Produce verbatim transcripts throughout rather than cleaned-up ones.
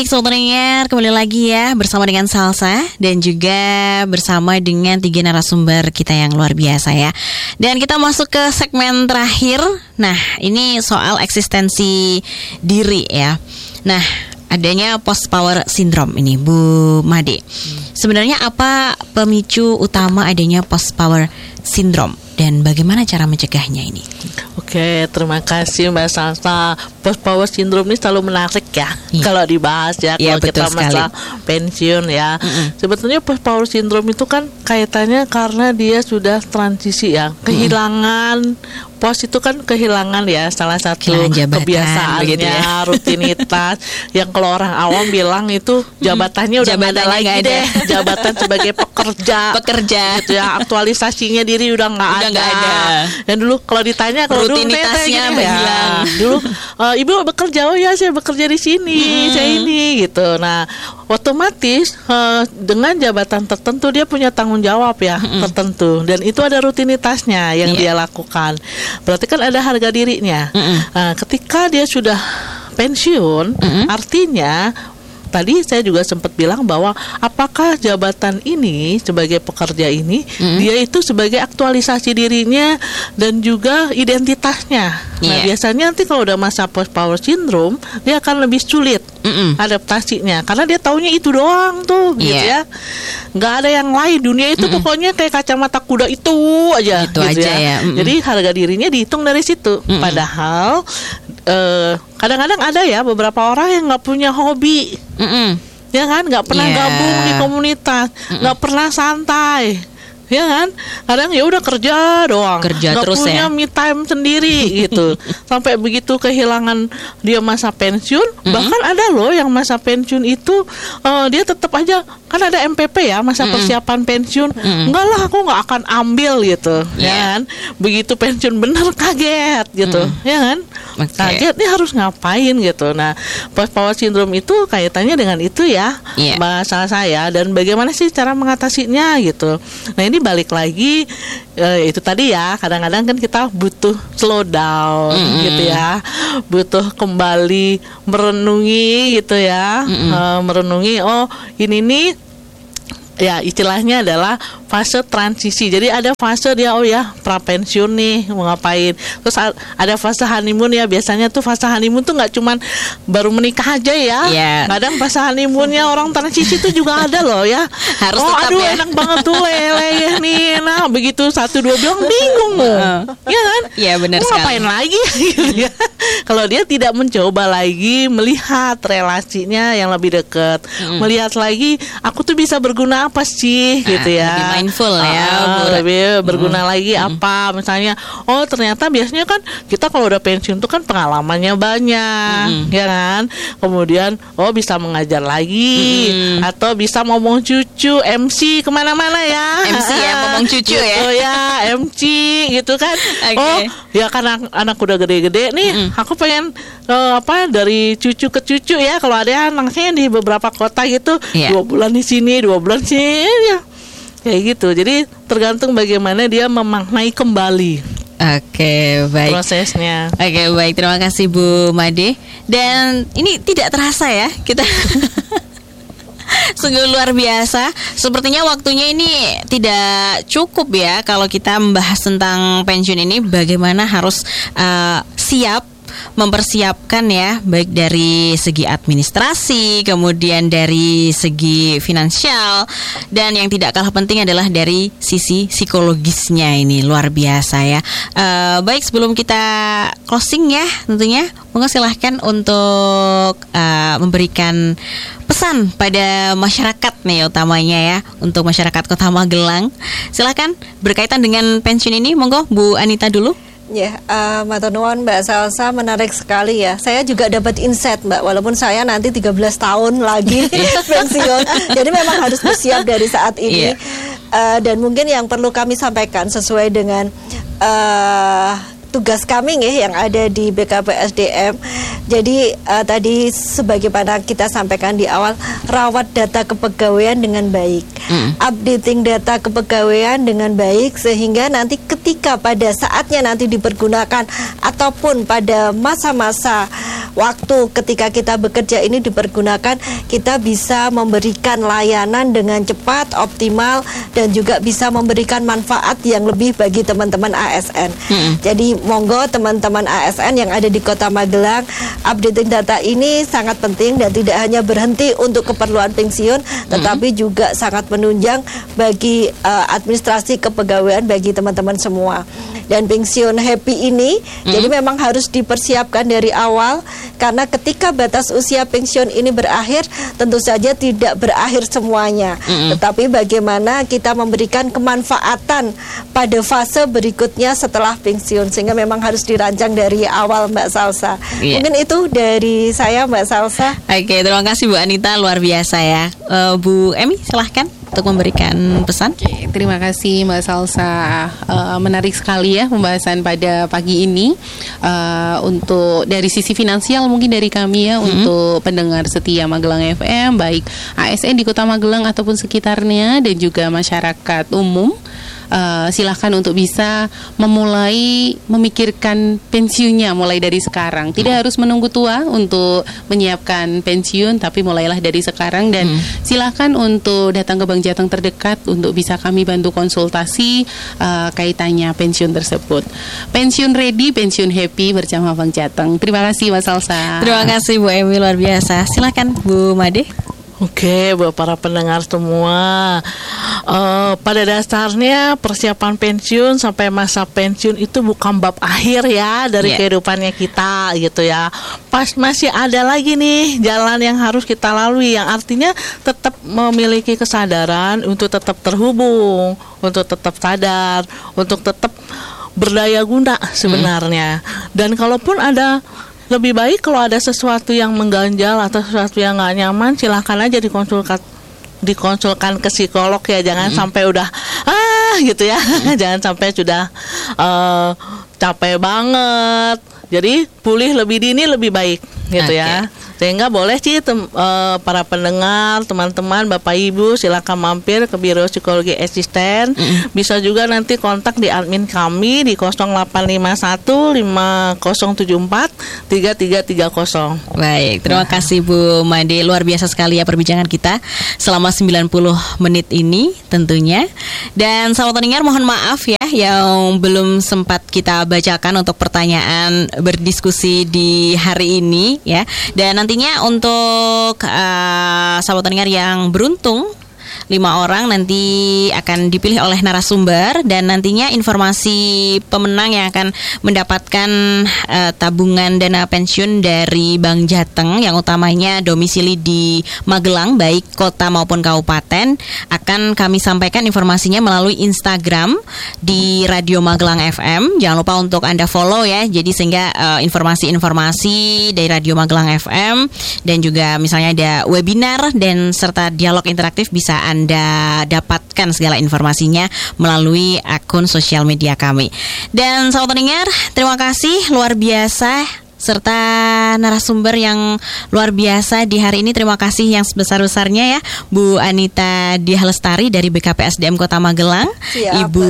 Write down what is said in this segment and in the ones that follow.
Baik, sobat pendengar, kembali lagi ya bersama dengan Salsa dan juga bersama dengan tiga narasumber kita yang luar biasa ya. Dan kita masuk ke segmen terakhir. Nah, ini soal eksistensi diri ya. Nah, adanya post power syndrome ini, Bu Made. Sebenarnya apa pemicu utama adanya post power syndrome dan bagaimana cara mencegahnya ini? Oke, terima kasih Mbak Salsa. Post power syndrome ini selalu menarik ya, ya. Kalau dibahas ya, ya kalau kita masalah pensiun ya. Mm-mm. Sebetulnya post power syndrome itu kan kaitannya karena dia sudah transisi ya, kehilangan mm-mm. pos itu kan kehilangan ya salah satu kebiasaannya, ya. Rutinitas yang kalau orang awam bilang itu jabatannya udah nggak ada lagi ada. deh, jabatan sebagai pekerja, pekerja, gitu ya, aktualisasinya diri udah nggak ada. ada. Dan dulu kalau ditanya kalau rutinitasnya dulu, hilang. Ya, dulu uh, ibu bekerja, oh ya saya bekerja di sini, hmm. saya ini gitu. Nah, otomatis uh, dengan jabatan tertentu dia punya tanggung jawab ya hmm. tertentu dan itu ada rutinitasnya yang yeah. dia lakukan. Berarti kan ada harga dirinya. Mm-mm. Nah, ketika dia sudah pensiun, Mm-mm. artinya tadi saya juga sempat bilang bahwa apakah jabatan ini sebagai pekerja ini mm-hmm. dia itu sebagai aktualisasi dirinya dan juga identitasnya. Yeah. Nah, biasanya nanti kalau udah masa post power syndrome dia akan lebih sulit mm-hmm. adaptasinya karena dia taunya itu doang tuh, yeah. gitu ya. Nggak ada yang lain, dunia itu mm-hmm. pokoknya kayak kacamata kuda itu aja, itu gitu aja ya. ya. Mm-hmm. Jadi harga dirinya dihitung dari situ. Mm-hmm. Padahal eh, kadang-kadang ada ya beberapa orang yang nggak punya hobi. Mm-mm. Ya kan, nggak pernah yeah. gabung di komunitas, nggak pernah santai, ya kan, kadang ya udah kerja doang, kerja nggak terus punya ya. me time sendiri gitu, sampai begitu kehilangan dia masa pensiun, mm-hmm. bahkan ada loh yang masa pensiun itu uh, dia tetap aja kan ada M P P ya masa mm-hmm. persiapan pensiun, mm-hmm. enggak lah aku nggak akan ambil gitu, yeah. ya kan, begitu pensiun bener kaget gitu, mm-hmm. ya kan. Okay. Kaget dia harus ngapain gitu. Nah, post power syndrome itu kaitannya dengan itu ya, yeah. masalah saya dan bagaimana sih cara mengatasinya gitu. Nah, ini balik lagi eh, itu tadi ya, kadang-kadang kan kita butuh slow down mm-hmm. gitu ya, butuh kembali merenungi gitu ya, mm-hmm. uh, merenungi oh ini nih ya istilahnya adalah fase transisi. Jadi ada fase dia oh ya pra pensiun nih mau ngapain. Terus ada fase honeymoon ya, biasanya tuh fase honeymoon tuh nggak cuman baru menikah aja ya. Yeah. Kadang fase honeymoonnya orang transisi tuh juga ada loh ya. Harus oh tetap aduh ya. Enak banget tuh lele nih. Nah begitu satu dua bilang bingung loh. Ya kan? Iya yeah, benar sekali. Ngapain lagi gitu ya. Kalau dia tidak mencoba lagi melihat relasinya yang lebih dekat, mm. melihat lagi aku tuh bisa berguna apa sih gitu nah, ya. Lebih mindful ya, uh, lebih berguna mm. lagi mm. apa misalnya. Oh ternyata biasanya kan kita kalau udah pensiun tuh kan pengalamannya banyak, mm. ya kan. Kemudian oh bisa mengajar lagi, mm. atau bisa ngomong cucu, M C kemana-mana ya. M C ya, ngomong cucu ya. Oh ya, M C gitu kan. Okay. Oh ya karena anak udah gede-gede nih, mm. aku pengen uh, apa dari cucu ke cucu ya. Kalau ada anaknya di beberapa kota gitu, yeah. dua bulan di sini, dua bulan sini ya. Kayak gitu. Jadi tergantung bagaimana dia memaknai kembali. Oke, baik. Prosesnya. Oke, baik. Terima kasih Bu Made. Dan ini tidak terasa ya kita sungguh luar biasa. Sepertinya waktunya ini tidak cukup ya kalau kita membahas tentang pensiun ini. Bagaimana harus uh, siap mempersiapkan ya, baik dari segi administrasi, kemudian dari segi finansial, dan yang tidak kalah penting adalah dari sisi psikologisnya. Ini luar biasa ya. Uh, baik, sebelum kita closing ya, tentunya monggo silahkan untuk uh, memberikan pesan pada masyarakat nih, utamanya ya untuk masyarakat Kota Magelang. Silahkan berkaitan dengan pensiun ini, monggo Bu Anita dulu. Ya, uh, matur nuwun Mbak Salsa, menarik sekali ya. Saya juga dapat insight Mbak, walaupun saya nanti tiga belas tahun lagi pensiun. Jadi memang harus bersiap dari saat ini. Yeah. Uh, dan mungkin yang perlu kami sampaikan sesuai dengan uh, tugas kami nih yang ada di B K P S D M. Jadi uh, tadi sebagaimana kita sampaikan di awal, rawat data kepegawaian dengan baik, mm. updating data kepegawaian dengan baik, sehingga nanti ketika pada saatnya nanti dipergunakan ataupun pada masa-masa waktu ketika kita bekerja ini dipergunakan, kita bisa memberikan layanan dengan cepat, optimal, dan juga bisa memberikan manfaat yang lebih bagi teman-teman A S N. Mm. Jadi monggo teman-teman A S N yang ada di Kota Magelang, updating data ini sangat penting dan tidak hanya berhenti untuk keperluan pensiun, tetapi mm. juga sangat menunjang bagi uh, administrasi kepegawaian bagi teman-teman semua. Dan pensiun happy ini mm. jadi memang harus dipersiapkan dari awal, karena ketika batas usia pensiun ini berakhir, tentu saja tidak berakhir semuanya, mm. tetapi bagaimana kita memberikan kemanfaatan pada fase berikutnya setelah pensiun, sehingga memang harus dirancang dari awal, Mbak Salsa. Yeah. Mungkin itu dari saya, Mbak Salsa. Oke, terima kasih Bu Anita, luar biasa ya. uh, Bu Emi, silahkan untuk memberikan pesan. Oke, terima kasih Mbak Salsa. Uh, menarik sekali ya pembahasan pada pagi ini. Uh, untuk dari sisi finansial mungkin dari kami ya, mm-hmm. untuk pendengar setia Magelang F M, baik A S N di Kota Magelang ataupun sekitarnya, dan juga masyarakat umum. Uh, silahkan untuk bisa memulai memikirkan pensiunnya mulai dari sekarang. Tidak harus menunggu tua untuk menyiapkan pensiun, tapi mulailah dari sekarang. Dan hmm. silahkan untuk datang ke Bank Jateng terdekat untuk bisa kami bantu konsultasi uh, kaitannya pensiun tersebut. Pensiun ready, pensiun happy bersama Bank Jateng. Terima kasih Mas Salsa. Terima kasih Bu Emi, luar biasa. Silahkan Bu Made. Oke, buat para pendengar semua, uh, pada dasarnya persiapan pensiun sampai masa pensiun itu bukan bab akhir ya dari yeah. kehidupannya kita gitu ya. Pas masih ada lagi nih jalan yang harus kita lalui, yang artinya tetap memiliki kesadaran untuk tetap terhubung, untuk tetap sadar, untuk tetap berdaya guna sebenarnya. Hmm. Dan kalaupun ada, lebih baik kalau ada sesuatu yang mengganjal atau sesuatu yang nggak nyaman, silahkan aja dikonsulkan dikonsulkan ke psikolog ya. Jangan mm-hmm. sampai udah ah gitu ya. Mm-hmm. Jangan sampai sudah uh, capek banget. Jadi pulih lebih dini lebih baik gitu okay. ya. Sehingga boleh sih tem, uh, para pendengar, teman-teman, Bapak Ibu, silakan mampir ke Biro Psikologi Asisten. Mm-hmm. Bisa juga nanti kontak di admin kami di nol delapan lima satu lima nol tujuh empat tiga tiga tiga nol. Baik, terima kasih Bu Made. Luar biasa sekali ya perbincangan kita selama sembilan puluh menit ini tentunya. Dan sahabat pendengar, mohon maaf ya yang belum sempat kita bacakan untuk pertanyaan berdiskusi di hari ini ya. Dan nantinya untuk uh, sahabat pendengar yang beruntung, lima orang nanti akan dipilih oleh narasumber, dan nantinya informasi pemenang yang akan mendapatkan uh, tabungan dana pensiun dari Bank Jateng yang utamanya domisili di Magelang baik kota maupun kabupaten akan kami sampaikan informasinya melalui Instagram di Radio Magelang F M. Jangan lupa untuk Anda follow ya, jadi sehingga uh, informasi-informasi dari Radio Magelang F M dan juga misalnya ada webinar dan serta dialog interaktif bisa Anda Anda dapatkan segala informasinya melalui akun sosial media kami. Dan sahabat pendengar, terima kasih luar biasa serta narasumber yang luar biasa di hari ini. Terima kasih yang sebesar-besarnya ya Bu Anita Diah-Lestari dari B K P S D M Kota Magelang. Siap, Ibu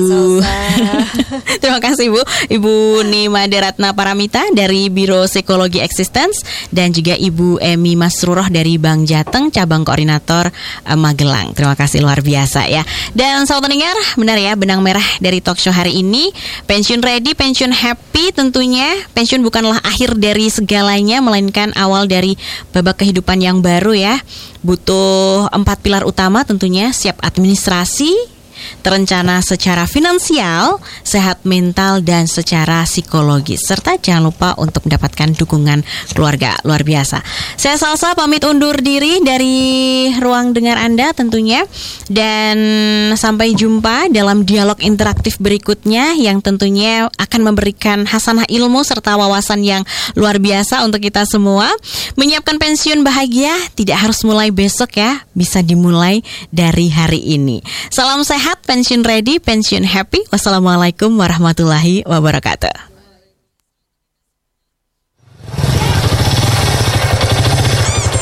terima kasih Bu Ibu Nima Deratna Paramita dari Biro Psikologi Existence, dan juga Ibu Emi Masruroh dari Bank Jateng Cabang Koordinator uh, Magelang. Terima kasih luar biasa ya. Dan sahabat pendengar, benar ya, benang merah dari talk show hari ini, pensiun ready, pensiun happy. Tentunya pensiun bukanlah akhir dari segalanya, melainkan awal dari babak kehidupan yang baru ya. Butuh empat pilar utama tentunya: siap administrasi, terencana secara finansial, sehat mental, dan secara psikologis. Serta jangan lupa untuk mendapatkan dukungan keluarga. Luar biasa. Saya Salsa pamit undur diri dari ruang dengar Anda tentunya. Dan sampai jumpa dalam dialog interaktif berikutnya yang tentunya akan memberikan hasanah ilmu serta wawasan yang luar biasa untuk kita semua. Menyiapkan pensiun bahagia tidak harus mulai besok ya, bisa dimulai dari hari ini. Salam sehat, pensiun ready, pensiun happy. Wassalamualaikum warahmatullahi wabarakatuh.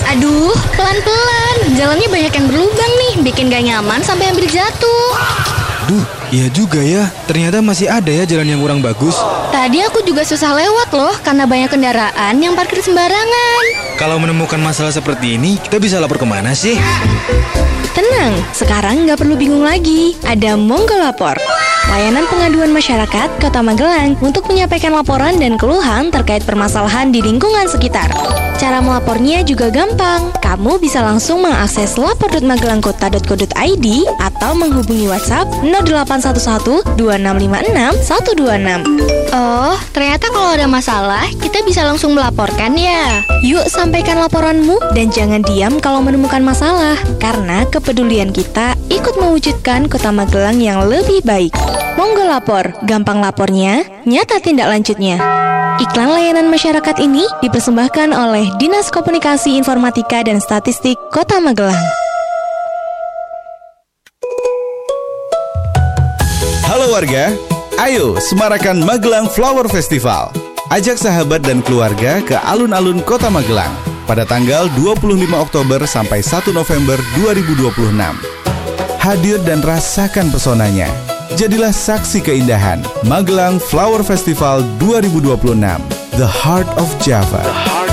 Aduh, pelan-pelan. Jalannya banyak yang berlubang nih, bikin gak nyaman sampai hampir jatuh. Duh, iya juga ya. Ternyata masih ada ya jalan yang kurang bagus. Tadi aku juga susah lewat loh, karena banyak kendaraan yang parkir sembarangan. Kalau menemukan masalah seperti ini, kita bisa lapor kemana sih? Tenang, sekarang nggak perlu bingung lagi. Ada Monggo Lapor, layanan pengaduan masyarakat Kota Magelang untuk menyampaikan laporan dan keluhan terkait permasalahan di lingkungan sekitar. Cara melapornya juga gampang. Kamu bisa langsung mengakses lapor dot magelangkota dot co dot i d atau menghubungi WhatsApp nol delapan satu satu dua enam lima enam satu dua enam. Oh, ternyata kalau ada masalah, kita bisa langsung melaporkan ya. Yuk sampaikan laporanmu dan jangan diam kalau menemukan masalah, karena kepedulian kita ikut mewujudkan Kota Magelang yang lebih baik. Monggo Lapor, gampang lapornya, nyata tindak lanjutnya. Iklan layanan masyarakat ini dipersembahkan oleh Dinas Komunikasi Informatika dan Statistik Kota Magelang. Halo warga, ayo semarakan Magelang Flower Festival. Ajak sahabat dan keluarga ke alun-alun Kota Magelang pada tanggal dua puluh lima Oktober sampai satu November dua ribu dua puluh enam. Hadir dan rasakan pesonanya. Jadilah saksi keindahan Magelang Flower Festival dua ribu dua puluh enam, The Heart of Java.